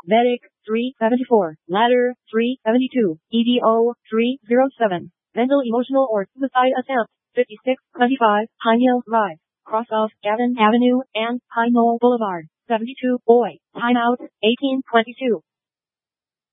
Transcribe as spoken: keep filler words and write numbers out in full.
Medic, three seventy-four. Ladder, three seventy-two. E D O, three oh seven. Mental, emotional, or suicide attempt, fifty-six twenty-five. Pine Hill Drive. Cross off Gavin Avenue and Pine Knoll Boulevard. seventy-two. Boy. Timeout, eighteen twenty-two.